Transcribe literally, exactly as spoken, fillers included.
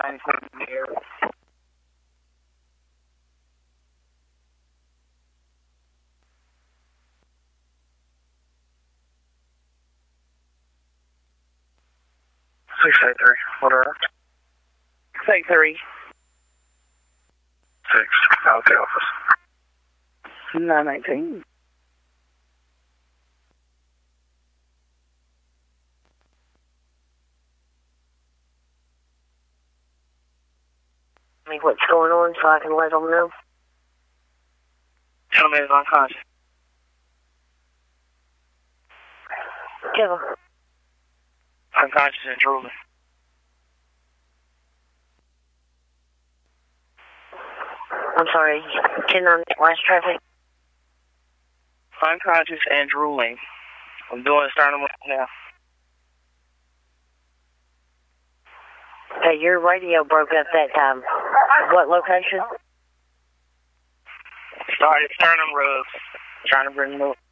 ninety-seven in the air. six eight three, whatever. six eight three. six, out the office. nine nineteen. Me what's going on so I can let them know. Gentleman is unconscious. Kill him. Unconscious and drooling. I'm sorry, ten on last traffic. Unconscious and drooling. I'm doing sternum right now. Hey, your radio broke up that time. What location? Started sternum rubs. Trying to bring them up.